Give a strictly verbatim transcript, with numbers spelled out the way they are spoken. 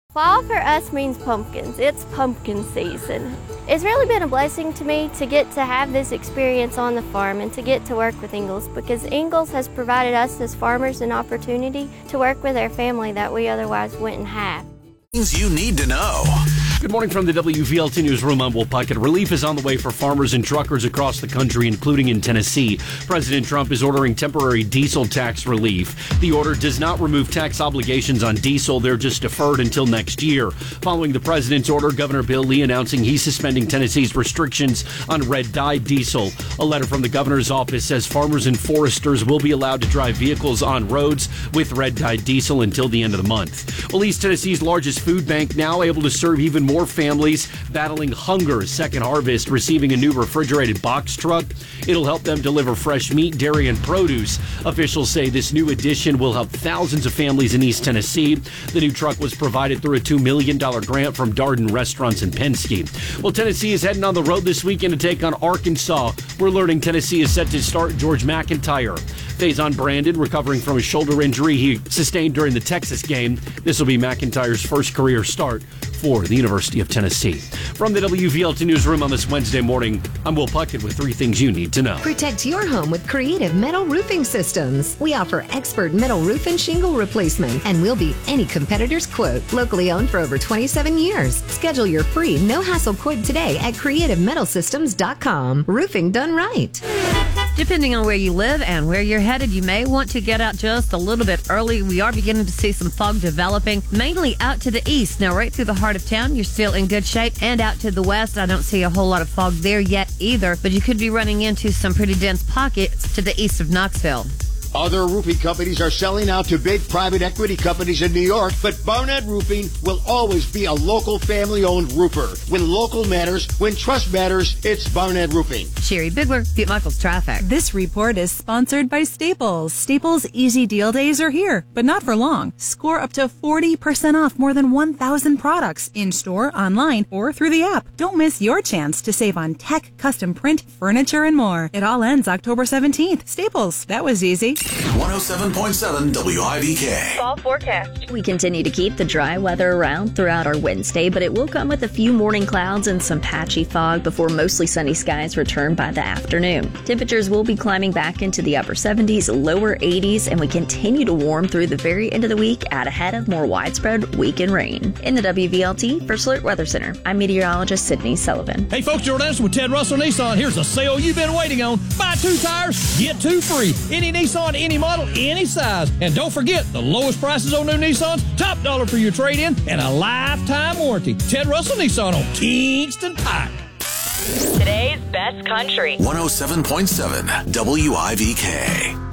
Fall for us means pumpkins. It's pumpkin season. It's really been a blessing to me to get to have this experience on the farm and to get to work with Ingalls, because Ingalls has provided us as farmers an opportunity to work with our family that we otherwise wouldn't have. Things you need to know. Good morning from the W V L T Newsroom. I'm Will Puckett. Relief is on the way for farmers and truckers across the country, including in Tennessee. President Trump is ordering temporary diesel tax relief. The order does not remove tax obligations on diesel. They're just deferred until next year. Following the president's order, Governor Bill Lee announcing he's suspending Tennessee's restrictions on red-dye diesel. A letter from the governor's office says farmers and foresters will be allowed to drive vehicles on roads with red-dyed diesel until the end of the month. Well, East Tennessee's largest food bank now able to serve even more families battling hunger. Second Harvest receiving a new refrigerated box truck. It'll help them deliver fresh meat, dairy, and produce. Officials say this new addition will help thousands of families in East Tennessee. The new truck was provided through a two million dollars grant from Darden Restaurants in Penske. Well, Tennessee is heading on the road this weekend to take on Arkansas. We're learning Tennessee is set to start George McIntyre. Faison Brandon recovering from a shoulder injury he sustained during the Texas game. This will be McIntyre's first career start for the University of Tennessee. From the W V L T Newsroom on this Wednesday morning, I'm Will Puckett with three things you need to know. Protect your home with Creative Metal Roofing Systems. We offer expert metal roof and shingle replacement, and we'll beat any competitor's quote. Locally owned for over twenty-seven years. Schedule your free no-hassle quote today at creative metal systems dot com. Roofing done right. Depending on where you live and where you're headed, you may want to get out just a little bit early. We are beginning to see some fog developing, mainly out to the east. Now, right through the heart of town, you're still in good shape. And out to the west, I don't see a whole lot of fog there yet either, but you could be running into some pretty dense pockets to the east of Knoxville. Other roofing companies are selling out to big private equity companies in New York, but Barnett Roofing will always be a local family-owned roofer. When local matters, when trust matters, it's Barnett Roofing. Sherry Bigler, Pete Michaels Traffic. This report is sponsored by Staples. Staples Easy Deal Days are here, but not for long. Score up to forty percent off more than one thousand products in-store, online, or through the app. Don't miss your chance to save on tech, custom print, furniture, and more. It all ends October seventeenth. Staples. That was easy. one oh seven point seven W I V K. Fall forecast. We continue to keep the dry weather around throughout our Wednesday, but it will come with a few morning clouds and some patchy fog before mostly sunny skies return by the afternoon. Temperatures will be climbing back into the upper seventies, lower eighties, and we continue to warm through the very end of the week out ahead of more widespread weekend rain. In the W V L T for Slurt Weather Center, I'm meteorologist Sydney Sullivan. Hey folks, Jordan Anderson with Ted Russell Nissan. Here's a sale you've been waiting on. Buy two tires, get two free. Any Nissan, any model, any size. And don't forget, the lowest prices on new Nissans, top dollar for your trade-in, and a lifetime warranty. Ted Russell Nissan on Kingston Pike. Today's best country. one oh seven point seven W I V K.